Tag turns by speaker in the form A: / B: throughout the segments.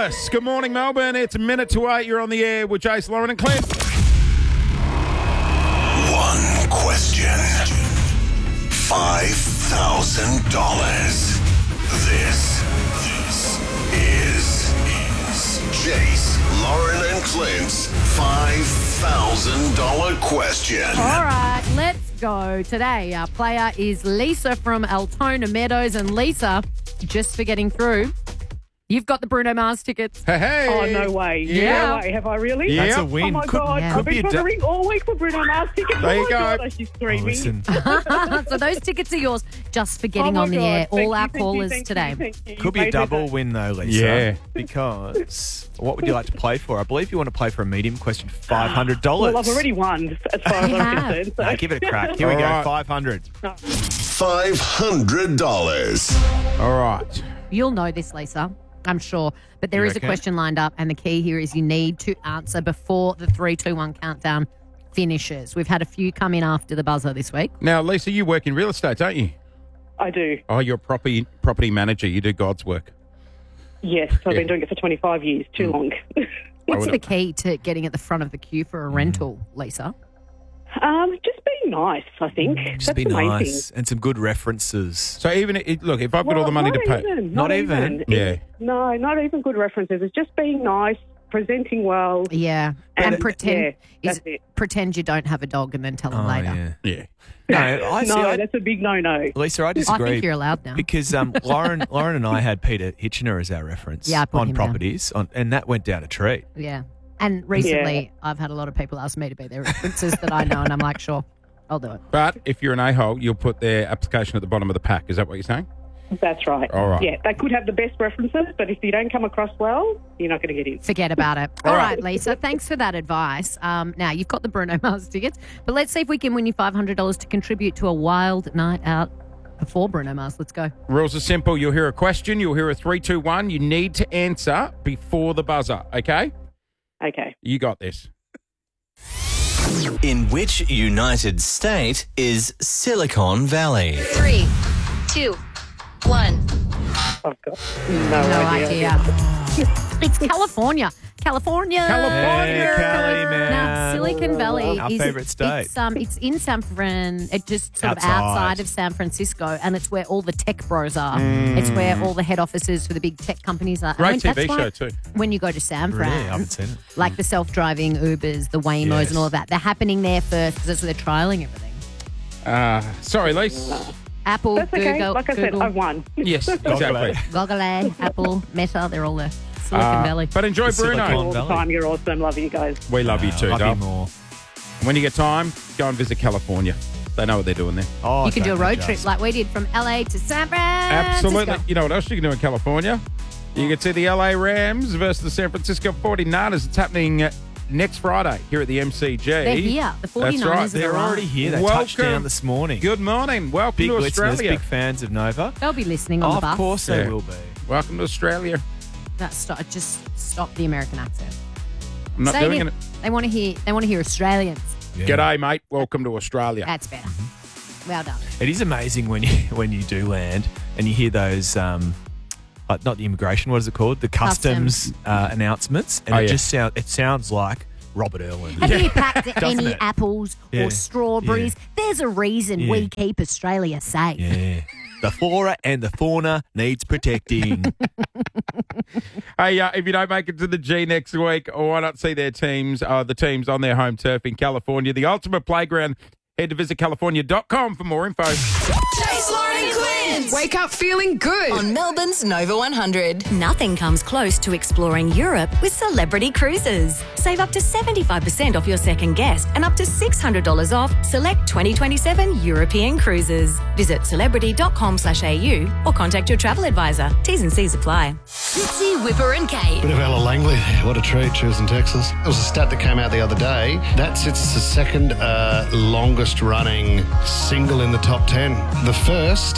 A: $1,000. Good morning, Melbourne. It's a minute to 8. You're on the air with Jace, Lauren and Clint.
B: One question. $5,000. This is Jace, Lauren and Clint's $5,000 question.
C: All right, let's go. Today, our player is Lisa from Altona Meadows. And Lisa, just for getting through, you've got the Bruno Mars tickets.
A: Hey.
D: Oh, no way.
A: Yeah.
D: No way. Have I really?
A: Yeah.
E: That's a
D: Oh,
E: win.
D: my God.
C: yeah.
D: I've been trying to ring all week for Bruno Mars tickets.
A: There
D: oh,
A: you
D: my
A: go.
D: God, she's screaming.
E: Listen,
C: So those tickets are yours just for
D: Oh,
C: getting
D: my
C: on the
D: God.
C: air.
D: Thank
C: All
D: you,
C: our
D: thank you,
C: callers
D: thank you,
C: today.
D: thank you.
E: could be a
D: You made me
E: double win though, Lisa.
A: Yeah.
E: Because what would you like to play for? I believe you want to play for a medium question, $500.
D: Well, I've already won as far as
C: You
D: I'm
C: have.
D: concerned. So.
E: No, give it a crack. Here we
A: All
E: go,
A: right.
E: 500.
B: $500.
A: All right.
C: You'll know this, Lisa, I'm sure. But there
E: You
C: is a
E: reckon?
C: question lined up, and the key here is you need to answer before the 3, 2, 1 countdown finishes. We've had a few come in after the buzzer this week.
A: Now, Lisa, you work in real estate, don't you?
D: I do.
A: Oh, you're a property manager. You do God's work.
D: Yes, I've been doing it for 25 years. Too long.
C: What's
A: would-
C: the key to getting at the front of the queue for a rental, Lisa?
D: Just being nice, I think.
E: Just
D: That's
E: be
D: the main
E: nice
D: thing.
E: and some good references.
A: So look, if I've got all the money to pay.
E: Not even?
A: Yeah.
D: No, not even good references. It's just being nice, presenting well.
C: Yeah. And pretend
D: yeah, that's it.
C: pretend you don't have a dog and then tell them later.
E: Yeah.
A: Yeah.
E: No, I see.
D: No, that's a big no-no.
E: Lisa, I
C: I
E: disagree.
C: think you're allowed now.
E: Because Lauren and I had Peter Hitchener as our reference
C: Yeah, I put
E: on
C: him down.
E: properties, and that went down a treat.
C: Yeah. And recently, I've had a lot of people ask me to be their references that I know, and I'm like, sure, I'll do it.
A: But if you're an a-hole, you'll put their application at the bottom of the pack. Is that what you're saying?
D: That's right.
A: All right.
D: Yeah, they could have the best references, but if you don't come across well, you're not going to get in.
C: Forget about it. All right, Lisa, thanks for that advice. Now, you've got the Bruno Mars tickets, but let's see if we can win you $500 to contribute to a wild night out before Bruno Mars. Let's go.
A: Rules are simple. You'll hear a question. You'll hear a 3, 2, 1. You need to answer before the buzzer, okay?
D: Okay.
A: You got this.
F: In which United State is Silicon Valley?
G: 3, 2, 1.
D: I've got
C: No idea. It's California. California.
A: California.
E: Cali, man.
C: Now, Silicon Valley
E: Our
C: is
E: favourite state.
C: It's in San Fran. It's just sort of
E: Outside.
C: outside of San Francisco, and it's where all the tech bros are. It's where all the head offices for the big tech companies are.
A: Great
C: that's
A: TV
C: why
A: show too.
C: When you go to San
E: Really? I
C: Fran,
E: haven't seen it.
C: like the self-driving Ubers, the Waymos,
E: Yes.
C: and all of that, they're happening there first because that's where they're trialing everything.
A: Sorry, Lise.
C: Apple,
D: That's okay.
C: Google,
D: Like I said,
C: Google,
D: I won.
A: Yes, exactly.
C: Google, Apple, Meta, they're all there. Silicon Valley.
A: But enjoy
E: Silicon
A: Bruno.
D: All the
E: Valley.
D: time. You're awesome. Love you guys.
A: We love you too,
E: Love you
A: Dale.
E: more.
A: When you get time, go and visit California. They know what they're doing there.
E: Oh,
C: You can do a
E: don't
C: road
E: adjust.
C: trip like we did from LA to San Francisco.
A: Absolutely. You know what else you can do in California? You can see the LA Rams versus the San Francisco 49ers. It's happening next Friday here at the MCG.
C: They're here. The 49ers
A: That's right.
C: have
E: They're
C: arrived.
E: already here. They
A: Welcome.
E: touched down this morning.
A: Good morning. Welcome
E: Big
A: to
E: listeners,
A: Australia.
E: big fans of Nova.
C: They'll be listening on
E: Oh,
C: the bus.
E: of course they
A: Yeah.
E: will be.
A: Welcome to Australia.
C: Just stop the American accent.
A: I'm not
C: Say
A: doing it.
C: They want to hear. They want to hear Australians.
E: Yeah.
A: G'day, mate. Welcome to Australia.
C: That's better. Well done.
E: It is amazing when you do land and you hear those not the immigration, what is it called? The customs announcements, and
A: Oh,
E: it
A: yeah.
E: just sounds like Robert Irwin.
C: Have you packed
E: Doesn't
C: any
E: it?
C: apples
E: Yeah.
C: or strawberries? There's a reason
E: Yeah.
C: we keep Australia safe.
E: Yeah. The flora and the fauna needs protecting.
A: Hey, if you don't make it to the G next week, why not see their teams, the teams on their home turf in California, the ultimate playground? Head to visitcalifornia.com for more info.
G: Jace, Lauren and Clint.
H: Wake up feeling good.
G: On Melbourne's Nova 100.
I: Nothing comes close to exploring Europe with Celebrity Cruises. Save up to 75% off your second guest and up to $600 off select 2027 European cruises. Visit celebrity.com/au or contact your travel advisor. T's and C's apply.
G: Fitzy, Whipper and Kate.
J: Bit of Ella Langley there. What a treat, choosing Texas. There was a stat that came out the other day. It's the second longest running single in the top 10. The first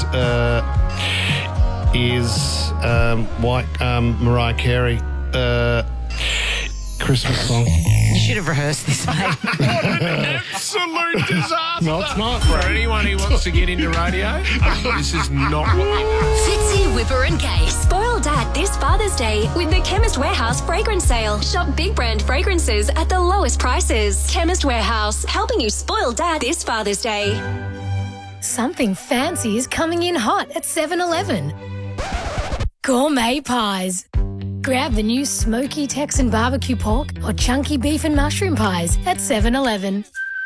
J: is Mariah Carey. Christmas song.
K: You should have rehearsed this, mate.
A: Absolute disaster.
J: No, it's not.
L: For anyone who wants to get into radio, this is not what you want.
G: Fitzy, Whipper and Kate.
M: Spoil Dad this Father's Day with the Chemist Warehouse fragrance sale. Shop big brand fragrances at the lowest prices. Chemist Warehouse, helping you spoil Dad this Father's Day.
N: Something fancy is coming in hot at 7-Eleven. Gourmet pies. Grab the new smoky Texan barbecue pork or chunky beef and mushroom pies at 7-Eleven.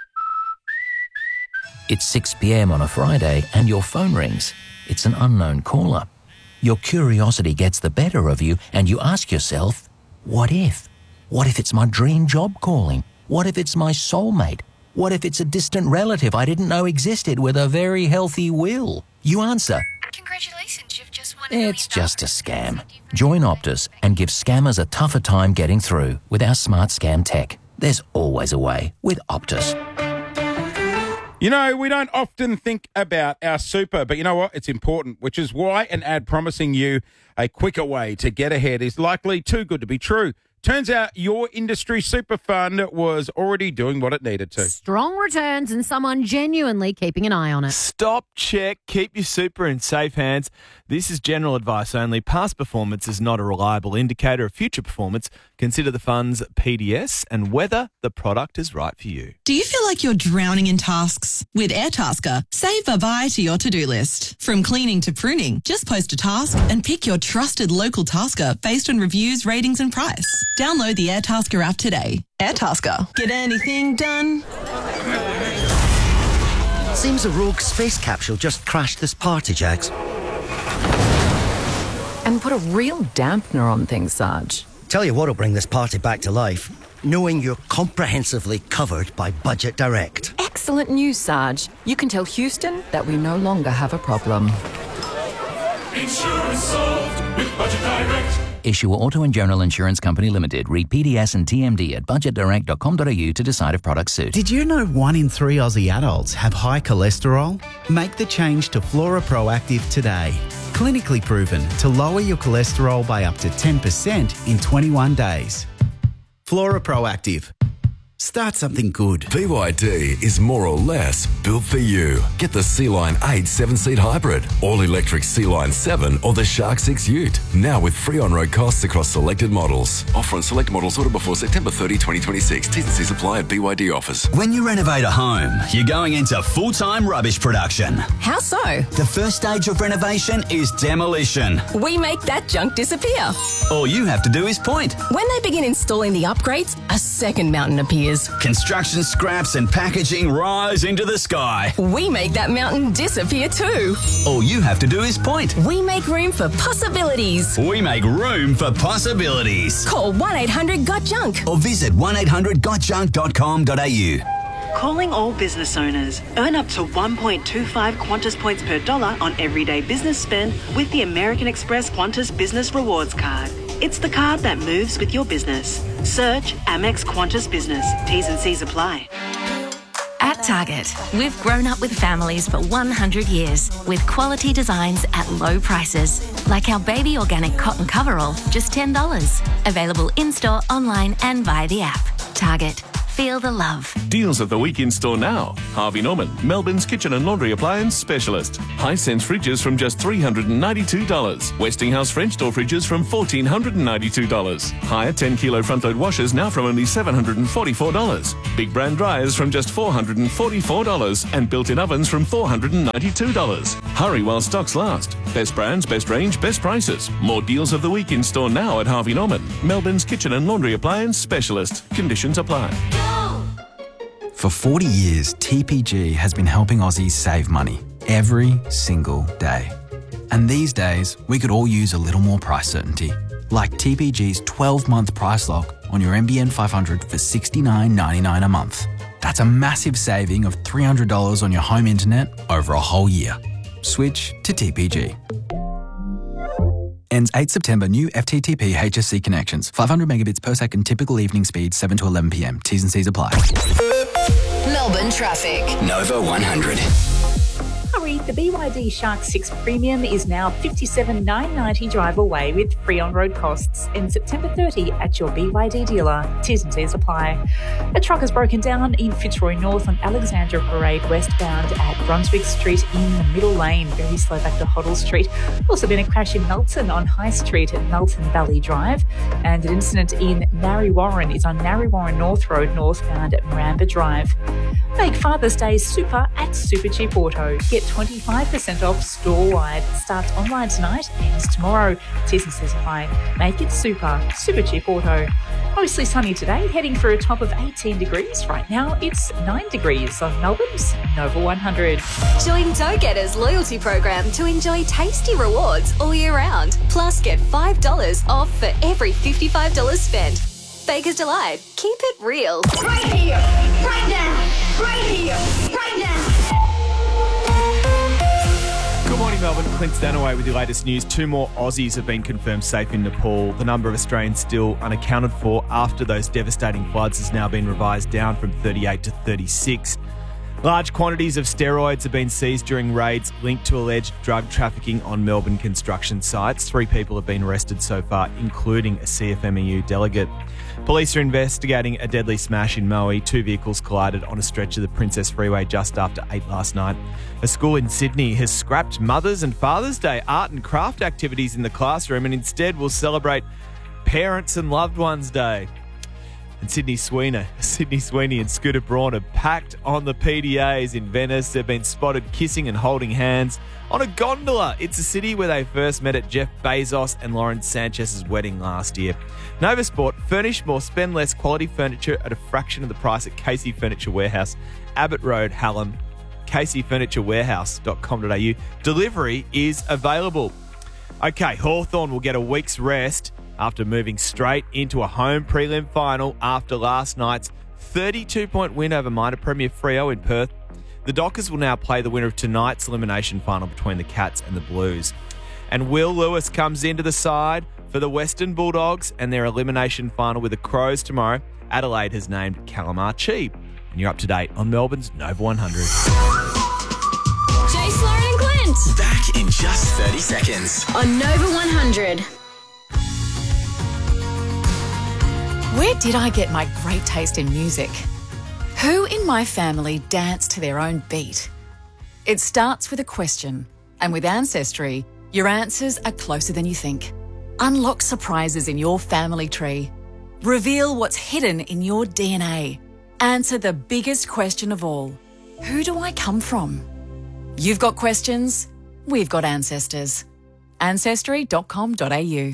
O: It's 6 p.m. on a Friday and your phone rings. It's an unknown caller. Your curiosity gets the better of you and you ask yourself, what if? What if it's my dream job calling? What if it's my soulmate? What if it's a distant relative I didn't know existed with a very healthy will? You answer,
N: Congratulations, you've just won
O: it's just a scam. Join Optus and give scammers a tougher time getting through with our smart scam tech. There's always a way with Optus.
A: You know, we don't often think about our super, but you know what? It's important, which is why an ad promising you a quicker way to get ahead is likely too good to be true. Turns out your industry super fund was already doing what it needed to.
C: Strong returns and someone genuinely keeping an eye on it.
E: Stop, check, keep your super in safe hands. This is general advice only. Past performance is not a reliable indicator of future performance. Consider the fund's PDS and whether the product is right for you.
P: Do you feel like you're drowning in tasks? With Airtasker, save bye-bye to your to-do list. From cleaning to pruning, just post a task and pick your trusted local tasker based on reviews, ratings and price. Download the Airtasker app today. Airtasker. Get anything done?
Q: Seems a rogue space capsule just crashed this party, Jax.
K: And put a real dampener on things, Sarge.
Q: Tell you what'll bring this party back to life. Knowing you're comprehensively covered by Budget Direct.
K: Excellent news, Sarge. You can tell Houston that we no longer have a problem.
B: Insurance solved with Budget Direct.
O: Issue Auto and General Insurance Company Limited. Read PDS and TMD at budgetdirect.com.au to decide if products suit.
R: Did you know 1 in 3 Aussie adults have high cholesterol? Make the change to Flora Proactive today. Clinically proven to lower your cholesterol by up to 10% in 21 days. Flora Proactive. Start something good.
S: BYD is more or less built for you. Get the Sea-Line 8 7-seat hybrid, all-electric Sea-Line 7 or the Shark 6 Ute. Now with free on-road costs across selected models. Offer on select models ordered before September 30, 2026. T's and C's apply at BYD offers.
T: When you renovate a home, you're going into full-time rubbish production.
P: How so?
T: The first stage of renovation is demolition.
P: We make that junk disappear.
T: All you have to do is point.
P: When they begin installing the upgrades, a second mountain appears.
T: Construction scraps and packaging rise into the sky.
P: We make that mountain disappear too.
T: All you have to do is point.
P: We make room for possibilities.
T: We make room for possibilities.
P: Call 1-800-GOT-JUNK
T: or visit 1800gotjunk.com.au.
U: Calling all business owners. Earn up to 1.25 Qantas points per dollar on everyday business spend with the American Express Qantas Business Rewards Card. It's the card that moves with your business. Search Amex Qantas Business. T's and C's apply.
I: At Target, we've grown up with families for 100 years with quality designs at low prices. Like our baby organic cotton coverall, just $10. Available in-store, online and via the app. Target. Feel the love.
V: Deals of the week in store now. Harvey Norman, Melbourne's kitchen and laundry appliance specialist. Hisense fridges from just $392. Westinghouse French door fridges from $1,492. Higher 10-kilo front-load washers now from only $744. Big brand dryers from just $444. And built-in ovens from $492. Hurry while stocks last. Best brands, best range, best prices. More deals of the week in store now at Harvey Norman, Melbourne's kitchen and laundry appliance specialist. Conditions apply.
W: For 40 years, TPG has been helping Aussies save money every single day. And these days, we could all use a little more price certainty. Like TPG's 12-month price lock on your NBN 500 for $69.99 a month. That's a massive saving of $300 on your home internet over a whole year. Switch to TPG. Ends 8 September. New FTTP HSC connections. 500 megabits per second. Typical evening speed 7 to 11 p.m. T's and C's apply.
G: Melbourne traffic.
T: Nova 100.
D: Hurry, the BYD Shark 6 Premium is now $57,990 drive away with free on-road costs in September 30 at your BYD dealer. T's and C's apply. A truck has broken down in Fitzroy North on Alexandra Parade westbound at Brunswick Street in the middle lane, very slow back to Hoddle Street. Also been a crash in Melton on High Street at Melton Valley Drive, and an incident in Narre Warren is on Narre Warren North Road northbound at Miranda Drive. Make Father's Day super at Super Cheap Auto. Get 25% off store-wide. Starts online tonight, ends tomorrow. T's and C's apply. Make it super. Super Cheap Auto. Mostly sunny today, heading for a top of 18 degrees. Right now, it's 9 degrees on Melbourne's Nova 100.
G: Join Dough Getters loyalty program to enjoy tasty rewards all year round. Plus, get $5 off for every $55 spent. Baker's Delight. Keep it real.
M: Right here, right now, right here, right now.
E: Good morning, Melbourne. Clint Stanaway with your latest news. 2 more Aussies have been confirmed safe in Nepal. The number of Australians still unaccounted for after those devastating floods has now been revised down from 38 to 36. Large quantities of steroids have been seized during raids linked to alleged drug trafficking on Melbourne construction sites. 3 people have been arrested so far, including a CFMEU delegate. Police are investigating a deadly smash in Maui. 2 vehicles collided on a stretch of the Princess Freeway just after 8 last night. A school in Sydney has scrapped Mother's and Father's Day art and craft activities in the classroom and instead will celebrate Parents and Loved Ones Day. And Sydney Sweeney and Scooter Braun are packed on the PDAs in Venice. They've been spotted kissing and holding hands on a gondola. It's a city where they first met at Jeff Bezos and Lauren Sanchez's wedding last year. Nova Sport, furnish more, spend less, quality furniture at a fraction of the price at Casey Furniture Warehouse, Abbott Road, Hallam, caseyfurniturewarehouse.com.au. Delivery is available. Okay, Hawthorn will get a week's rest after moving straight into a home prelim final after last night's 32-point win over minor Premier Freo in Perth. The Dockers will now play the winner of tonight's elimination final between the Cats and the Blues. And Will Lewis comes into the side for the Western Bulldogs and their elimination final with the Crows tomorrow. Adelaide has named Callum Archie. And you're up to date on Melbourne's Nova 100.
G: Jace, Lauren and Clint.
T: Back in just 30 seconds.
G: On Nova 100.
K: Where did I get my great taste in music? Who in my family dance to their own beat? It starts with a question, and with Ancestry, your answers are closer than you think. Unlock surprises in your family tree. Reveal what's hidden in your DNA. Answer the biggest question of all. Who do I come from? You've got questions, we've got ancestors. Ancestry.com.au.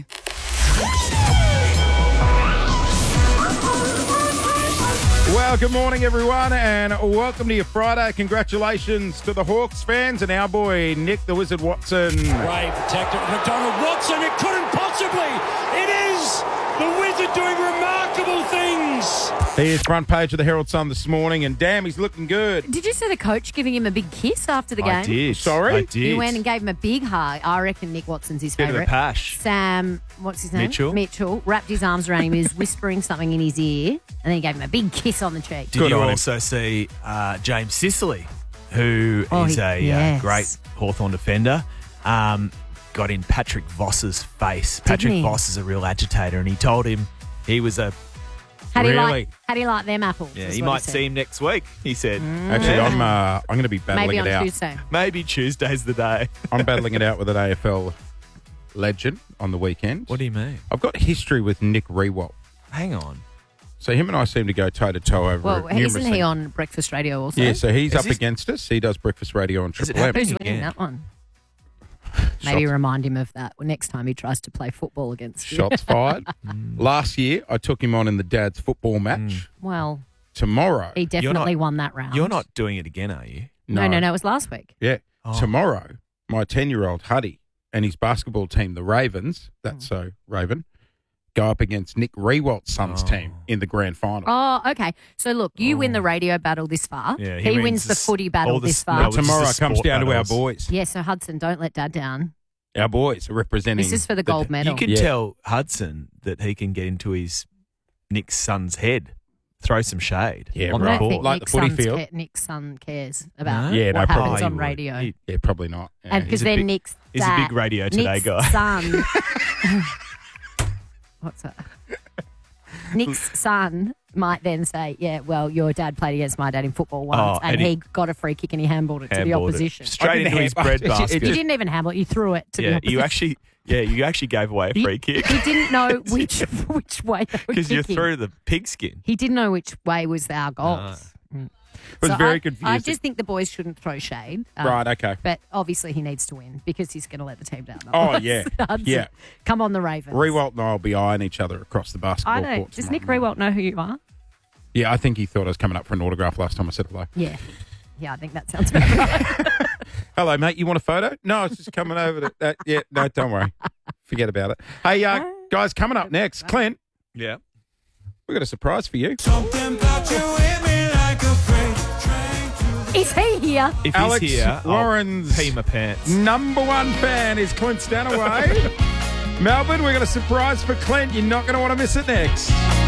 A: Well, good morning, everyone, and welcome to your Friday. Congratulations to the Hawks fans and our boy, Nick the Wizard Watson.
F: Great protector, McDonald Watson. It couldn't possibly. It is the Wizard doing remarkable things.
A: He is front page of the Herald Sun this morning, and damn, he's looking good.
C: Did you see the coach giving him a big kiss after the game?
E: I did.
A: Sorry?
E: I did.
C: He went and gave him a big hug. I reckon Nick Watson's his
E: Bit of a
C: favourite.
E: pash.
C: Sam, what's his name?
E: Mitchell.
C: Wrapped his arms around him. He was whispering something in his ear, and then he gave him a big kiss on the cheek.
E: Did you also see James Sicily, who is a great Hawthorn defender, got in Patrick Voss's face. Patrick Voss is a real agitator, and he told him he was a
C: How do you like them apples?
E: Yeah, he might see him next week, he said.
A: Actually, I'm going to be battling
C: Maybe
A: it out.
C: on Tuesday.
E: Maybe Tuesday's the day.
A: I'm battling it out with an AFL legend on the weekend.
E: What do you mean?
A: I've got history with Nick Riewoldt.
E: Hang on.
A: So him and I seem to go toe-to-toe over
C: Well,
A: numerous
C: isn't he
A: things.
C: on Breakfast Radio also?
A: Yeah, so he's up against us. He does Breakfast Radio on Triple M.
C: Who's winning that one? Maybe remind him of that next time he tries to play football against you.
A: Shots fired. Last year, I took him on in the dad's football match.
C: Well,
A: Tomorrow.
C: he definitely won that round.
E: You're not doing it again, are you?
C: No, it was last week.
A: Yeah. Tomorrow, my 10-year-old Huddy and his basketball team, the Ravens, that's so Raven, go up against Nick Riewoldt's son's team in the grand final.
C: Oh, okay. So, look, you win the radio battle this far.
A: Yeah,
C: he wins the footy battle this far.
A: No, tomorrow comes down to our boys.
C: Yeah, so Hudson, don't let Dad down.
A: Our boys are representing.
C: This is for the gold medal.
E: You can tell Hudson that he can get into his Nick's son's head. throw some shade.
A: Yeah,
E: on
C: I
E: the
C: don't
E: court.
C: think
A: Like the footy field.
C: Nick's son cares about
A: Yeah, no,
C: what
A: probably
C: happens on
E: would.
C: radio.
A: Yeah, probably not. Yeah.
C: And because
E: He's a
C: then
E: big-
C: Nick's
E: he's a
C: dad,
E: big Radio Today
C: Nick's
E: guy.
C: son. What's that? Nick's son might then say, "Yeah, well, your dad played against my dad in football once, and he got a free kick and he handballed it to the
E: Handballed it.
C: opposition.
E: Straight into his bread basket.
C: You didn't even handle it; you threw it to the
E: Yeah,
C: opposition.
E: you actually gave away a free kick
C: He didn't know which way they were
E: because you
C: kicking.
E: threw the pigskin.
C: He didn't know which way was our goals.
A: It was very confusing.
C: I just think the boys shouldn't throw shade.
A: Right, okay.
C: But obviously he needs to win because he's going to let the team down.
A: Oh, yeah. Yeah.
C: Come on, the Ravens.
A: Rewalt and I will be eyeing each other across the basketball
C: I don't.
A: court.
C: Does
A: tomorrow
C: Nick
A: night.
C: Rewalt know who you are?
A: Yeah, I think he thought I was coming up for an autograph last time I said hello.
C: Yeah. Yeah, I think that sounds about right.
A: Hello, mate. You want a photo? No, it's just coming over to that. Yeah, no, don't worry. Forget about it. Hey, guys, coming up next, Clint,
E: Yeah.
A: we've got a surprise for you.
C: Is he here?
E: If
A: Alex
E: he's here,
A: Lauren's
E: I'll pee my pants.
A: #1 fan is Clint Stanaway. Melbourne, we've got a surprise for Clint. You're not going to want to miss it next.